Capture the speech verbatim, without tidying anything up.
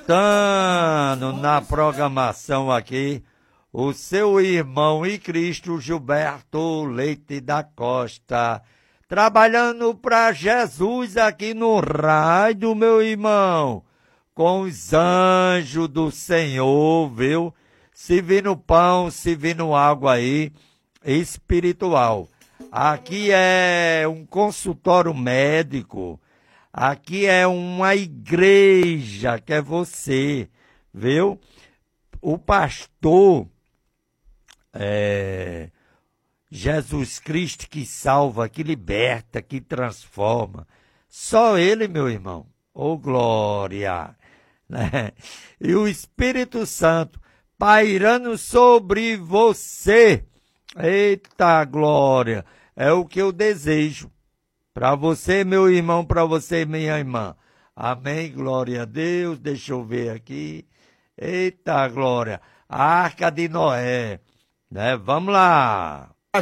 voltando na programação aqui, o seu irmão em Cristo, Gilberto Leite da Costa, trabalhando para Jesus aqui no rádio, meu irmão, com os anjos do Senhor, viu? Servindo pão, servindo água aí, espiritual. Aqui é um consultório médico, aqui é uma igreja, que é você, viu? O pastor é, Jesus Cristo que salva, que liberta, que transforma. Só Ele, meu irmão. Ô, glória! Né? E o Espírito Santo pairando sobre você. Eita, glória! É o que eu desejo para você, meu irmão, para você, minha irmã. Amém, glória a Deus. Deixa eu ver aqui. Eita, glória! A Arca de Noé, né? Vamos lá!